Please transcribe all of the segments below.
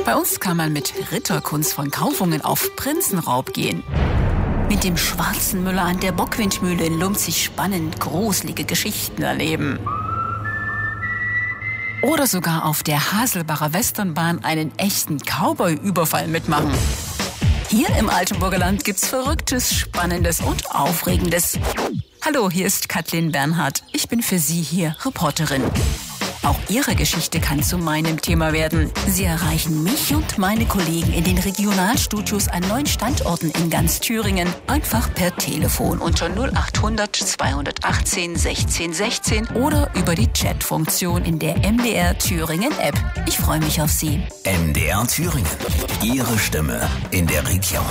Bei uns kann man mit Ritterkunst von Kaufungen auf Prinzenraub gehen. Mit dem schwarzen Müller an der Bockwindmühle in Lumpzig spannend gruselige Geschichten erleben. Oder sogar auf der Haselbacher Westernbahn einen echten Cowboy-Überfall mitmachen. Hier im Altenburger Land gibt's Verrücktes, Spannendes und Aufregendes. Hallo, hier ist Kathleen Bernhardt. Ich bin für Sie hier Reporterin. Auch Ihre Geschichte kann zu meinem Thema werden. Sie erreichen mich und meine Kollegen in den Regionalstudios an 9 Standorten in ganz Thüringen. Einfach per Telefon unter 0800 218 16 16 oder über die Chatfunktion in der MDR Thüringen App. Ich freue mich auf Sie. MDR Thüringen. Ihre Stimme in der Region.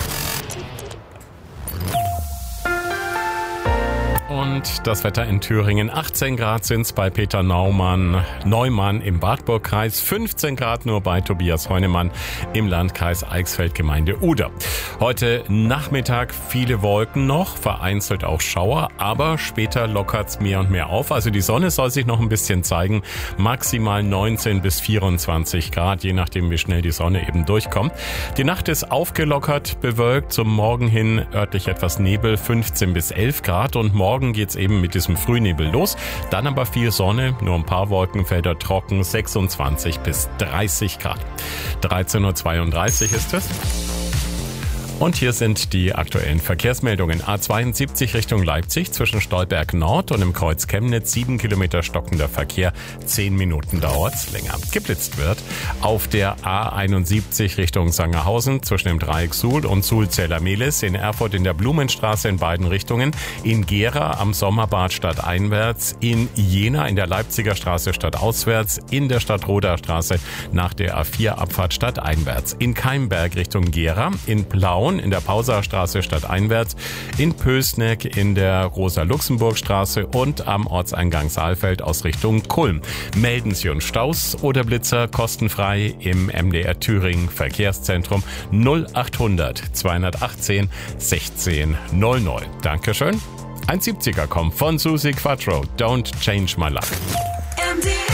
Und das Wetter in Thüringen. 18 Grad sind es bei Peter Neumann im Wartburgkreis. 15 Grad nur bei Tobias Heunemann im Landkreis Eichsfeld, Gemeinde Uder. Heute Nachmittag viele Wolken noch, vereinzelt auch Schauer, aber später lockert's mehr und mehr auf. Also die Sonne soll sich noch ein bisschen zeigen. Maximal 19 bis 24 Grad, je nachdem wie schnell die Sonne eben durchkommt. Die Nacht ist aufgelockert, bewölkt, zum Morgen hin örtlich etwas Nebel, 15 bis 11 Grad und morgen geht's eben mit diesem Frühnebel los. Dann aber viel Sonne, nur ein paar Wolkenfelder trocken, 26 bis 30 Grad. 13.32 Uhr ist es. Und hier sind die aktuellen Verkehrsmeldungen. A72 Richtung Leipzig zwischen Stolberg Nord und im Kreuz Chemnitz 7 Kilometer stockender Verkehr. 10 Minuten dauert's länger. Geblitzt wird auf der A71 Richtung Sangerhausen zwischen dem Dreieck Suhl und Suhl-Zella-Mehlis, in Erfurt in der Blumenstraße in beiden Richtungen, in Gera am Sommerbad stadteinwärts, in Jena in der Leipziger Straße stadtauswärts, in der Stadtroder Straße nach der A4-Abfahrt stadteinwärts, in Keimberg Richtung Gera, in Plauen in der Pausastraße stadteinwärts, in Pößneck in der Rosa-Luxemburg-Straße und am Ortseingang Saalfeld aus Richtung Kulm. Melden Sie uns Staus oder Blitzer kostenfrei im MDR Thüringen Verkehrszentrum 0800 218 16 00. Dankeschön. Ein 70er kommt von Susi Quattro. Don't Change My Luck.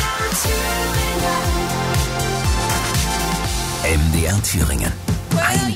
MDR Thüringen. Ein